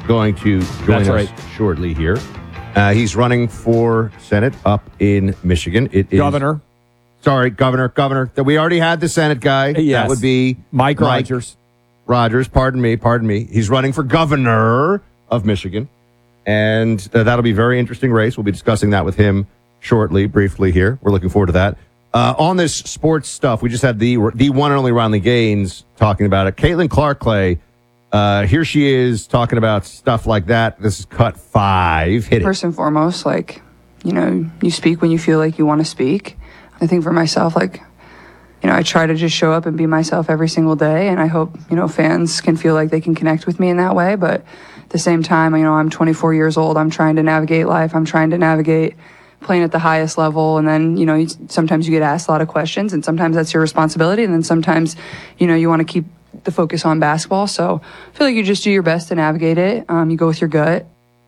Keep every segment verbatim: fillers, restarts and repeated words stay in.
going to join That's us right. shortly here. Uh, he's running for Senate up in Michigan. It is Governor. Sorry, Governor. Governor. That we already had the Senate guy. Yes. That would be Mike Rogers. Rogers. Pardon me. Pardon me. He's running for governor of Michigan. And uh, that'll be a very interesting race. We'll be discussing that with him shortly, briefly here. We're looking forward to that. Uh, on this sports stuff, we just had the the one and only Ronley Gaines talking about it. Caitlin Clark Clay, uh, here she is talking about stuff like that. This is cut five. Hit it. First and foremost, like, you know, you speak when you feel like you want to speak. I think for myself, like, you know, I try to just show up and be myself every single day. And I hope, you know, fans can feel like they can connect with me in that way. But at the same time, you know, I'm twenty-four years old. I'm trying to navigate life. I'm trying to navigate playing at the highest level. And then, you know, you, sometimes you get asked a lot of questions, and sometimes that's your responsibility. And then sometimes, you know, you want to keep the focus on basketball. So I feel like you just do your best to navigate it. Um, you go with your gut.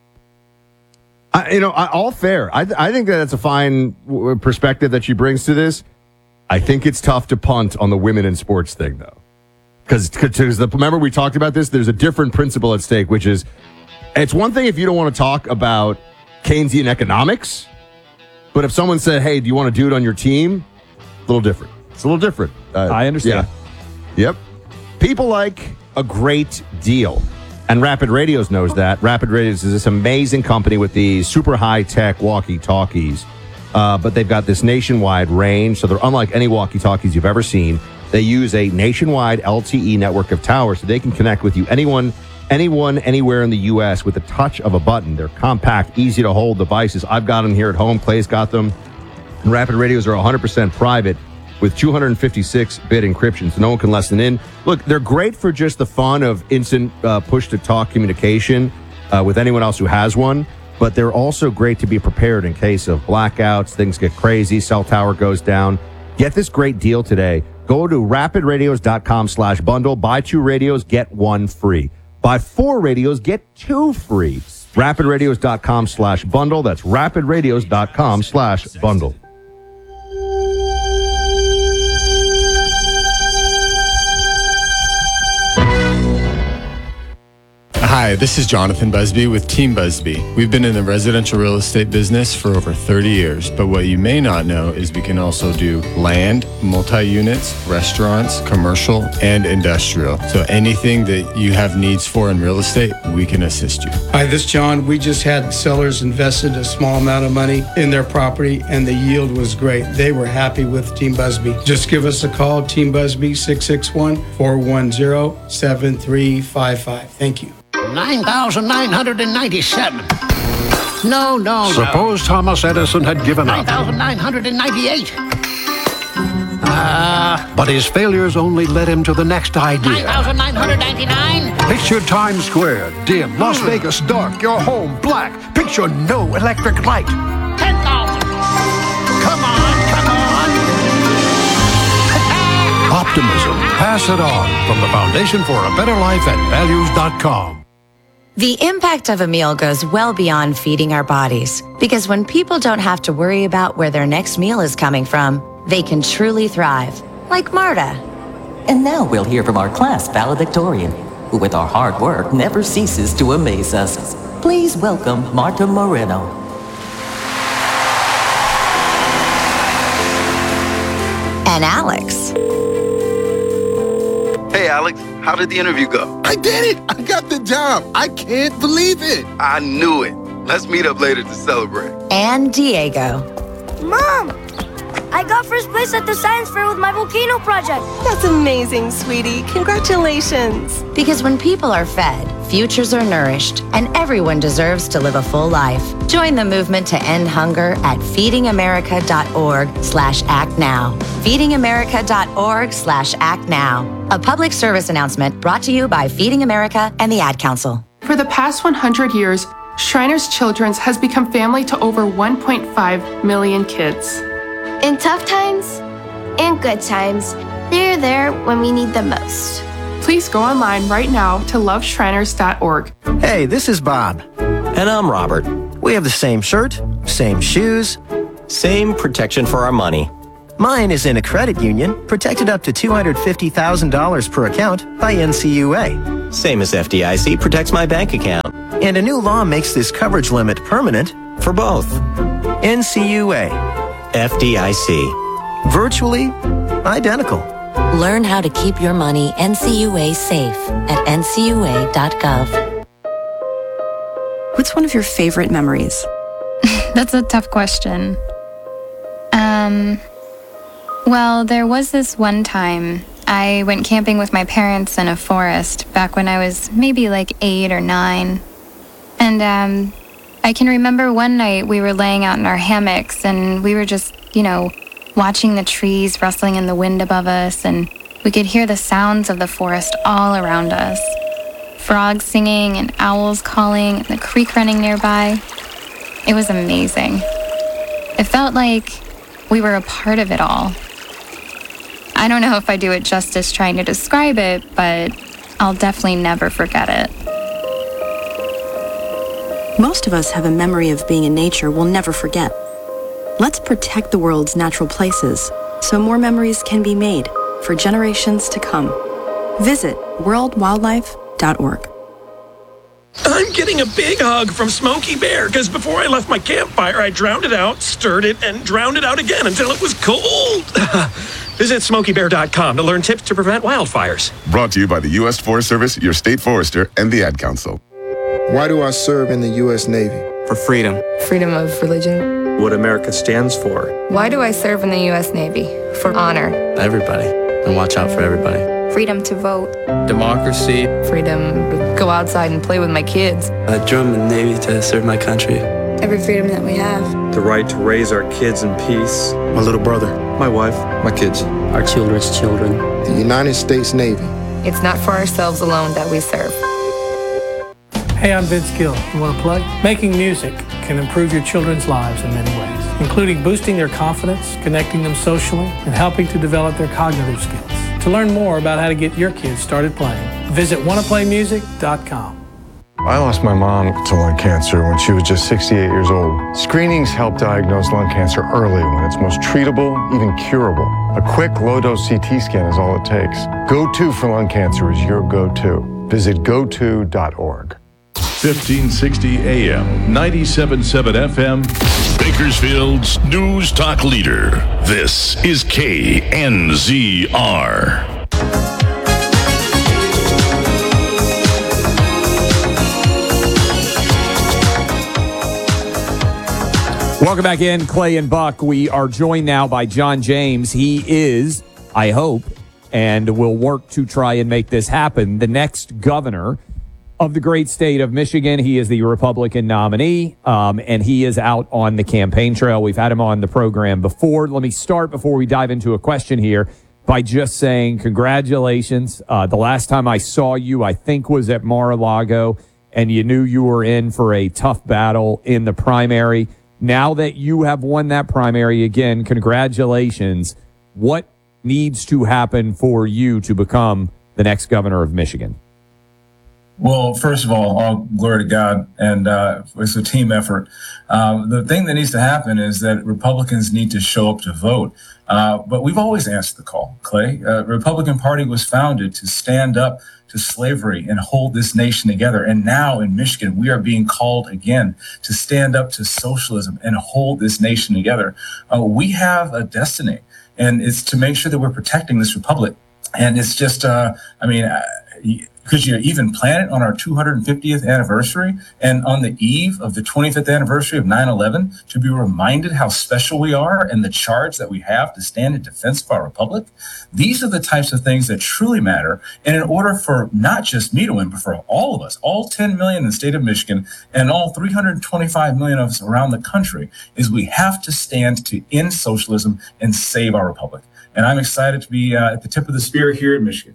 I, you know, I, all fair. I, I think that that's a fine w- perspective that she brings to this. I think it's tough to punt on the women in sports thing, though. Because remember we talked about this? There's a different principle at stake, which is it's one thing if you don't want to talk about Keynesian economics, but if someone said, hey, do you want to do it on your team? A little different. It's a little different. Uh, I understand. Yeah. Yep. People like a great deal. And Rapid Radios knows that. Rapid Radios is this amazing company with these super high-tech walkie-talkies. Uh, but they've got this nationwide range, so they're unlike any walkie-talkies you've ever seen. They use a nationwide L T E network of towers so they can connect with you, anyone, anyone, anywhere in the U S with the touch of a button. They're compact, easy-to-hold devices. I've got them here at home. Clay's got them. And Rapid Radios are one hundred percent private with two fifty-six bit encryption, so no one can listen in. Look, they're great for just the fun of instant uh, push-to-talk communication uh, with anyone else who has one, but they're also great to be prepared in case of blackouts, things get crazy, cell tower goes down. Get this great deal today. Go to rapidradios.com slash bundle. Buy two radios, get one free. Buy four radios, get two free. rapidradios.com slash bundle. That's rapidradios.com slash bundle. Hi, this is Jonathan Busby with Team Busby. We've been in the residential real estate business for over thirty years, but what you may not know is we can also do land, multi-units, restaurants, commercial, and industrial. So anything that you have needs for in real estate, we can assist you. Hi, this is John. We just had sellers invested a small amount of money in their property, and the yield was great. They were happy with Team Busby. Just give us a call, Team Busby, six six one, four one zero, seven three five five. Thank you. nine thousand nine hundred ninety-seven. No, no, no. Suppose Thomas Edison had given nine up. thousand nine hundred ninety-eight. Uh, But his failures only led him to the next nine idea. thousand nine hundred ninety-nine. Picture Times Square, dim, Las Vegas dark, your home black. Picture no electric light. ten thousand. Come on, come on. Optimism, pass it on from the Foundation for a Better Life at values dot com. The impact of a meal goes well beyond feeding our bodies, because when people don't have to worry about where their next meal is coming from, they can truly thrive, like Marta. And now we'll hear from our class valedictorian, who with our hard work never ceases to amaze us. Please welcome Marta Moreno. And Alex. Hey, Alex, how did the interview go? I did it! I got the job! I can't believe it! I knew it. Let's meet up later to celebrate. And Diego. Mom! I got first place at the science fair with my volcano project. That's amazing, sweetie. Congratulations. Because when people are fed, futures are nourished, and everyone deserves to live a full life. Join the movement to end hunger at feedingamerica.org slash act now. feedingamerica.org slash act now. A public service announcement brought to you by Feeding America and the Ad Council. For the past one hundred years, Shriners Children's has become family to over one point five million kids. In tough times and good times, they're there when we need them most. Please go online right now to love shriners dot org. Hey, this is Bob. And I'm Robert. We have the same shirt, same shoes, same protection for our money. Mine is in a credit union, protected up to two hundred fifty thousand dollars per account by N C U A. Same as F D I C protects my bank account. And a new law makes this coverage limit permanent for both. N C U A. F D I C. Virtually identical. Learn how to keep your money N C U A safe at N C U A dot gov. What's one of your favorite memories? That's a tough question. Um, well, there was this one time I went camping with my parents in a forest back when I was maybe like eight or nine. And um, I can remember one night we were laying out in our hammocks and we were just, you know, watching the trees rustling in the wind above us, and we could hear the sounds of the forest all around us. Frogs singing and owls calling and the creek running nearby. It was amazing. It felt like we were a part of it all. I don't know if I do it justice trying to describe it, but I'll definitely never forget it. Most of us have a memory of being in nature we'll never forget. Let's protect the world's natural places so more memories can be made for generations to come. Visit world wildlife dot org. I'm getting a big hug from Smokey Bear because before I left my campfire, I drowned it out, stirred it, and drowned it out again until it was cold. Visit smokey bear dot com to learn tips to prevent wildfires. Brought to you by the U S Forest Service, your state forester, and the Ad Council. Why do I serve in the U S Navy? For freedom. Freedom of religion. What America stands for. Why do I serve in the U S Navy? For honor. Everybody. And watch out for everybody. Freedom to vote. Democracy. Freedom to go outside and play with my kids. I joined the Navy to serve my country. Every freedom that we have. The right to raise our kids in peace. My little brother. My wife. My kids. Our children's children. The United States Navy. It's not for ourselves alone that we serve. Hey, I'm Vince Gill. You want to play? Making music can improve your children's lives in many ways, including boosting their confidence, connecting them socially, and helping to develop their cognitive skills. To learn more about how to get your kids started playing, visit wanna play music dot com. I lost my mom to lung cancer when she was just sixty-eight years old. Screenings help diagnose lung cancer early when it's most treatable, even curable. A quick low-dose C T scan is all it takes. Go-to for lung cancer is your go-to. Visit go to dot org. fifteen sixty A M, ninety-seven point seven F M, Bakersfield's News Talk leader. This is K N Z R. Welcome back in, Clay and Buck. We are joined now by John James. He is, I hope, and will work to try and make this happen, the next governor of the great state of Michigan. He is the Republican nominee, um, and he is out on the campaign trail. We've had him on the program before. Let me start, before we dive into a question here, by just saying congratulations. Uh, the last time I saw you, I think, was at Mar-a-Lago, and you knew you were in for a tough battle in the primary. Now that you have won that primary again, congratulations. What needs to happen for you to become the next governor of Michigan? Well, first of all, all glory to God, and uh, it's a team effort. Um, the thing that needs to happen is that Republicans need to show up to vote. Uh, but we've always answered the call, Clay. Uh, Republican Party was founded to stand up to slavery and hold this nation together. And now in Michigan, we are being called again to stand up to socialism and hold this nation together. Uh, we have a destiny, and it's to make sure that we're protecting this republic. And it's just, uh, I mean, uh, could you even plan it on our two hundred fiftieth anniversary and on the eve of the twenty-fifth anniversary of nine eleven to be reminded how special we are and the charge that we have to stand in defense of our republic? These are the types of things that truly matter. And in order for not just me to win, but for all of us, all ten million in the state of Michigan and all three hundred twenty-five million of us around the country, is we have to stand to end socialism and save our republic. And I'm excited to be uh, at the tip of the spear here in Michigan.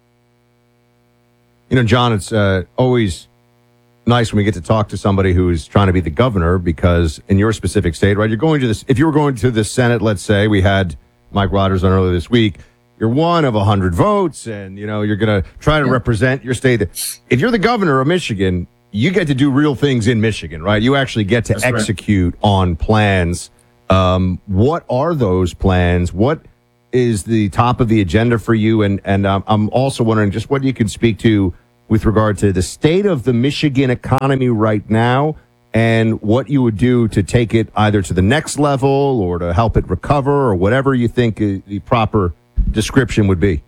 You know, John, it's uh, always nice when we get to talk to somebody who's trying to be the governor, because in your specific state, right, you're going to this, if you were going to the Senate, let's say, we had Mike Rogers on earlier this week, you're one of one hundred votes, and, you know, you're going to try to yeah. represent your state. If you're the governor of Michigan, you get to do real things in Michigan, right? You actually get to That's execute right. on plans. Um, what are those plans? What is the top of the agenda for you? And and um, I'm also wondering just what you can speak to with regard to the state of the Michigan economy right now and what you would do to take it either to the next level or to help it recover or whatever you think the proper description would be.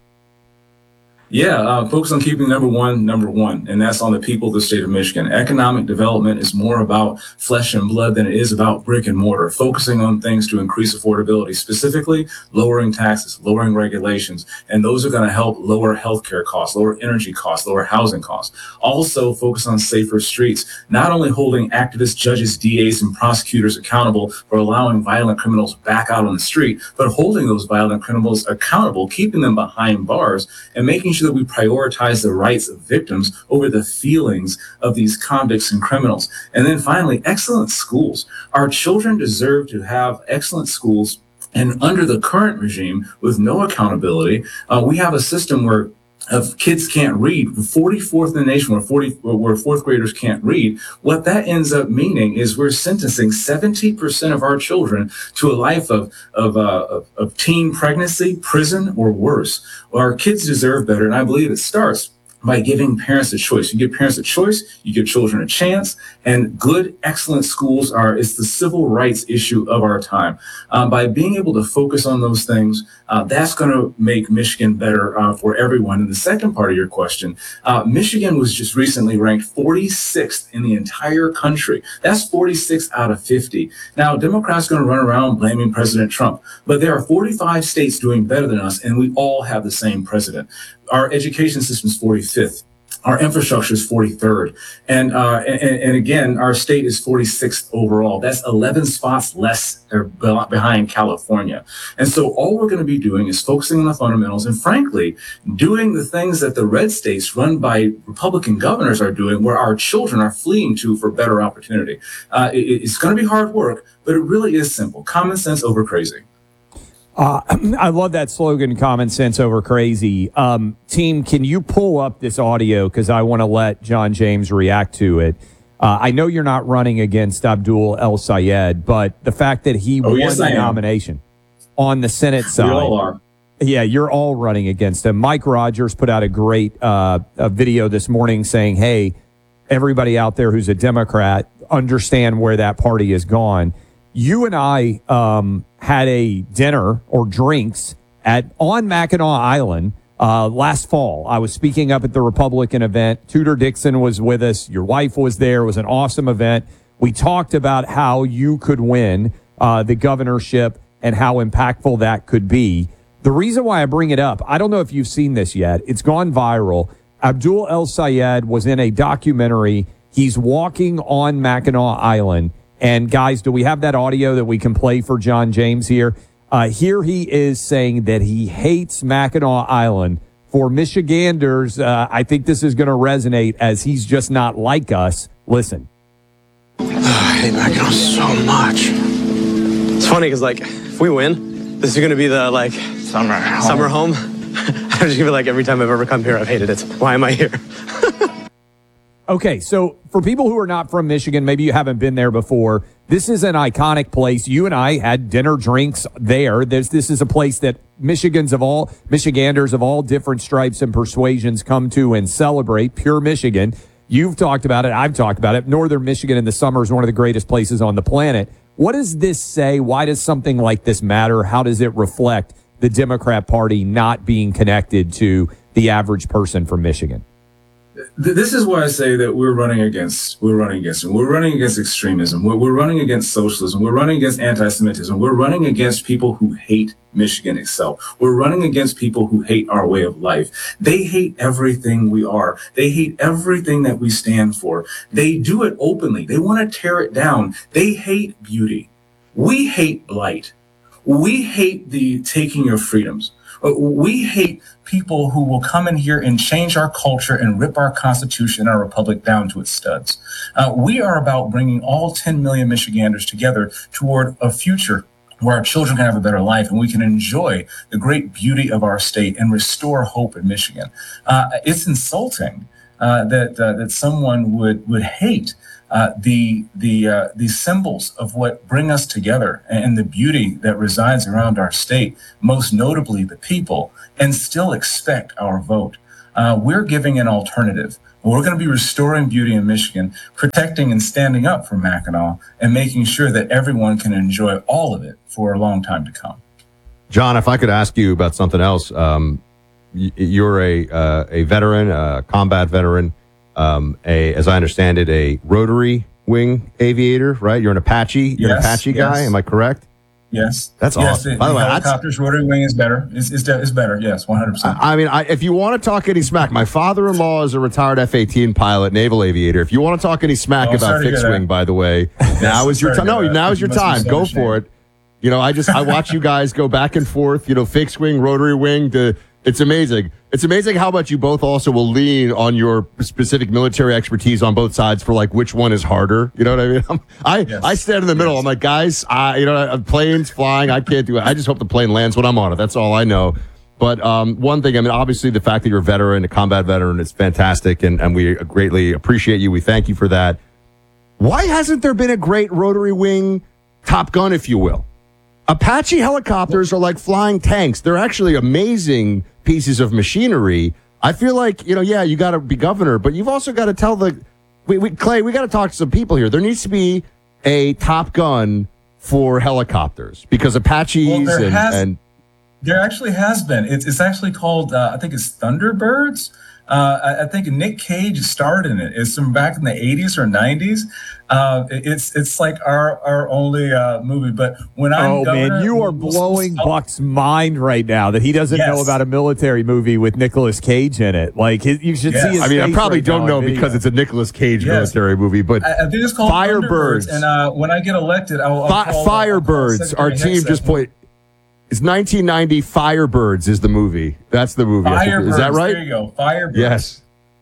Yeah, uh, focus on keeping number one, number one, and that's on the people of the state of Michigan. Economic development is more about flesh and blood than it is about brick and mortar, focusing on things to increase affordability, specifically lowering taxes, lowering regulations, and those are going to help lower healthcare costs, lower energy costs, lower housing costs. Also focus on safer streets, not only holding activists, judges, D As, and prosecutors accountable for allowing violent criminals back out on the street, but holding those violent criminals accountable, keeping them behind bars, and making sure that we prioritize the rights of victims over the feelings of these convicts and criminals. And then finally, excellent schools. Our children deserve to have excellent schools. And under the current regime, with no accountability, uh, we have a system where if kids can't read, forty-fourth in the nation where forty where fourth graders can't read. What that ends up meaning is we're sentencing seventy percent of our children to a life of of, uh, of of teen pregnancy, prison, or worse. Well, our kids deserve better, and I believe it starts by giving parents a choice. You give parents a choice, you give children a chance, and good, excellent schools are, it's the civil rights issue of our time. Um, by being able to focus on those things, uh, that's going to make Michigan better uh, for everyone. And the second part of your question, uh, Michigan was just recently ranked forty-sixth in the entire country. That's forty-six out of fifty. Now, Democrats are going to run around blaming President Trump, but there are forty-five states doing better than us, and we all have the same president. Our education system is forty-fifth. Our infrastructure is forty-third. And, uh, and, and again, our state is forty-sixth overall. That's eleven spots less or behind California. And so all we're going to be doing is focusing on the fundamentals and, frankly, doing the things that the red states run by Republican governors are doing, where our children are fleeing to for better opportunity. Uh, it, it's going to be hard work, but it really is simple. Common sense over crazy. Uh, I love that slogan, common sense over crazy. Um, team, can you pull up this audio? Because I want to let John James react to it. Uh, I know you're not running against Abdul El-Sayed, but the fact that he oh, won yes, the nomination on the Senate side. We all are. Yeah, you're all running against him. Mike Rogers put out a great uh, a video this morning saying, hey, everybody out there who's a Democrat, understand where that party has gone. You and I um, had a dinner or drinks at on Mackinac Island uh, last fall. I was speaking up at the Republican event. Tudor Dixon was with us. Your wife was there. It was an awesome event. We talked about how you could win uh, the governorship and how impactful that could be. The reason why I bring it up, I don't know if you've seen this yet. It's gone viral. Abdul El-Sayed was in a documentary. He's walking on Mackinac Island. And guys, do we have that audio that we can play for John James here? Uh, here he is saying that he hates Mackinac Island. For Michiganders, uh, I think this is going to resonate as he's just not like us. Listen. I hate Mackinac so much. It's funny because, like, if we win, this is going to be the, like, summer home. Summer home. I just feel like every time I've ever come here, I've hated it. Why am I here? Okay, so for people who are not from Michigan, maybe you haven't been there before, this is an iconic place. You and I had dinner, drinks there. There's, this is a place that Michigans of all, Michiganders of all different stripes and persuasions come to and celebrate, pure Michigan. You've talked about it. I've talked about it. Northern Michigan in the summer is one of the greatest places on the planet. What does this say? Why does something like this matter? How does it reflect the Democrat Party not being connected to the average person from Michigan? This is why I say that we're running against, we're running against, we're running against extremism. We're, we're running against socialism. We're running against anti-Semitism. We're running against people who hate Michigan itself. We're running against people who hate our way of life. They hate everything we are. They hate everything that we stand for. They do it openly. They want to tear it down. They hate beauty. We hate blight. We hate the taking of freedoms. We hate people who will come in here and change our culture and rip our Constitution and our republic down to its studs. Uh, we are about bringing all ten million Michiganders together toward a future where our children can have a better life and we can enjoy the great beauty of our state and restore hope in Michigan. Uh, it's insulting uh, that uh, that someone would would hate Uh, the the uh, the symbols of what bring us together and the beauty that resides around our state, most notably the people, and still expect our vote. Uh, we're giving an alternative. We're going to be restoring beauty in Michigan, protecting and standing up for Mackinac, and making sure that everyone can enjoy all of it for a long time to come. John, if I could ask you about something else, um, y- you're a uh, a veteran, a combat veteran, um, a as I understand it, a rotary wing aviator, right? You're an Apache, you're Yes, an Apache yes. guy. Am I correct? Yes. That's yes, awesome. The, By the the way, that's- helicopters, rotary wing is better. It's, it's, it's better. Yes, one hundred percent. I mean, I, if you want to talk any smack, my father-in-law is a retired F eighteen pilot, naval aviator. If you want to talk any smack Oh, about sorry to hear fixed that. wing, by the way, now is your sorry time. to No, hear that. now is your You must time. be Go so for it. You know, I just I watch you guys go back and forth. You know, fixed wing, rotary wing. To it's amazing. It's amazing how much you both also will lean on your specific military expertise on both sides for like which one is harder. You know what I mean? I'm, I Yes. I stand in the middle. I'm like, guys, I, you know, planes flying. I can't do it. I just hope the plane lands when I'm on it. That's all I know. But um, one thing, I mean, obviously the fact that you're a veteran, a combat veteran, is fantastic, and, and we greatly appreciate you. We thank you for that. Why hasn't there been a great rotary wing Top Gun, if you will? Apache helicopters are like flying tanks. They're actually amazing pieces of machinery. I feel like, you know, yeah, you got to be governor, but you've also got to tell the, we, we, Clay, we got to talk to some people here. There needs to be a Top Gun for helicopters because Apaches Well, there and, has- and There actually has been. It's, it's actually called, uh, I think it's Thunderbirds. Uh, I, I think Nick Cage starred in it. It's from back in the eighties or nineties. Uh, it- it's it's like our our only uh, movie. But when I'm Oh, governor, man, you are we'll- blowing we'll- Buck's mind right now that he doesn't Yes. know about a military movie with Nicolas Cage in it. Like, his, you should Yes. see his I mean, I face probably right don't now know uh, on video. because it's a Nicolas Cage Yes. military movie, but I, I think it's called Firebirds. Thunderbirds. And uh, when I get elected, I'll, I'll Fi- call, uh, I'll call Firebirds. Our Secretary team Hegseth. just played. It's nineteen ninety. Firebirds is the movie. That's the movie. I think. Firebirds. Is that right? There you go. Firebirds. Yes.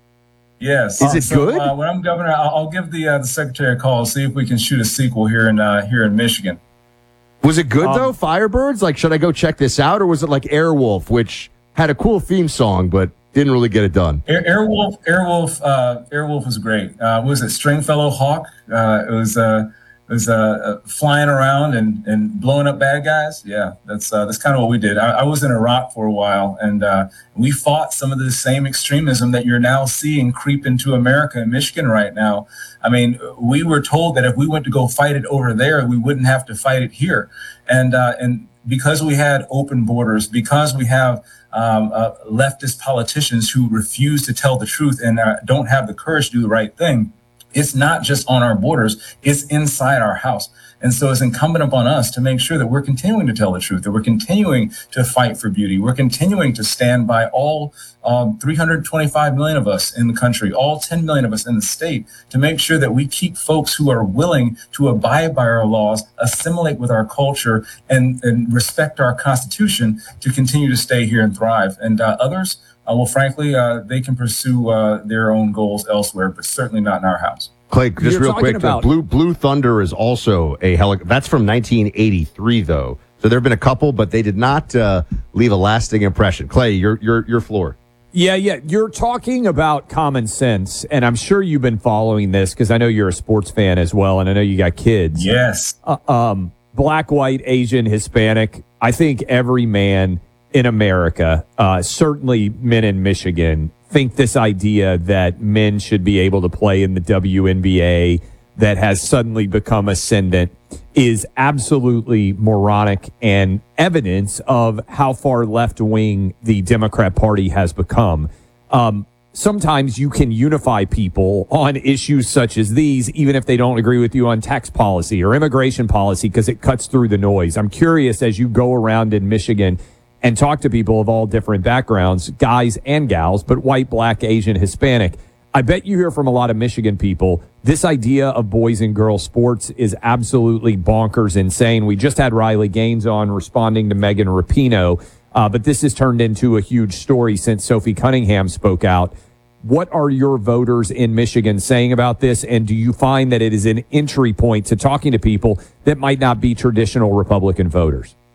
Yes. Is it so, good? Uh, when I'm governor, I'll, I'll give the uh, the secretary a call, see if we can shoot a sequel here in uh, here in Michigan. Was it good Um, though? Firebirds. Like, should I go check this out, or was it like Airwolf, which had a cool theme song but didn't really get it done? Air, Airwolf, Airwolf, uh, Airwolf was great. Uh, what was it Stringfellow Hawk? Uh, it was uh, it was uh, uh, flying around and, and blowing up bad guys. Yeah, that's uh, that's kind of what we did. I, I was in Iraq for a while, and uh, we fought some of the same extremism that you're now seeing creep into America and Michigan right now. I mean, we were told that if we went to go fight it over there, we wouldn't have to fight it here, and uh, and because we had open borders, because we have um, uh, leftist politicians who refuse to tell the truth and uh, don't have the courage to do the right thing. It's not just on our borders, it's inside our house. And so it's incumbent upon us to make sure that we're continuing to tell the truth, that we're continuing to fight for beauty. We're continuing to stand by all um, three hundred twenty-five million of us in the country, all ten million of us in the state, to make sure that we keep folks who are willing to abide by our laws, assimilate with our culture, and, and respect our Constitution to continue to stay here and thrive. And uh, others, Uh, well, frankly, uh, they can pursue uh, their own goals elsewhere, but certainly not in our house. Clay, just You're real talking quick, about- uh, Blue Blue Thunder is also a heli- That's from nineteen eighty-three, though. So there have been a couple, but they did not uh, leave a lasting impression. Clay, your your your floor. Yeah, yeah. You're talking about common sense, and I'm sure you've been following this because I know you're a sports fan as well, and I know you got kids. Yes. Uh, um, black, white, Asian, Hispanic. I think every man in America, uh, certainly men in Michigan, think this idea that men should be able to play in the W N B A that has suddenly become ascendant is absolutely moronic and evidence of how far left wing the Democrat Party has become. Um, sometimes you can unify people on issues such as these, even if they don't agree with you on tax policy or immigration policy, because it cuts through the noise. I'm curious, as you go around in Michigan and talk to people of all different backgrounds, guys and gals, but white, black, Asian, Hispanic, I bet you hear from a lot of Michigan people, this idea of boys and girls sports is absolutely bonkers, insane. We just had Riley Gaines on responding to Megan Rapinoe, uh, but this has turned into a huge story since Sophie Cunningham spoke out. What are your voters in Michigan saying about this, and do you find that it is an entry point to talking to people that might not be traditional Republican voters?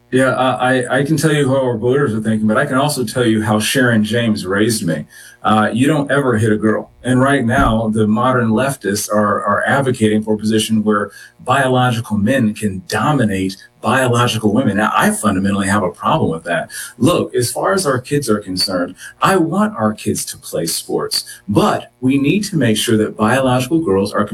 Yeah, uh, I, I can tell you how our voters are thinking, but I can also tell you how Sharon James raised me. Uh, you don't ever hit a girl. And right now, the modern leftists are, are advocating for a position where biological men can dominate biological women. Now, I fundamentally have a problem with that. Look, as far as our kids are concerned, I want our kids to play sports, but we need to make sure that biological girls are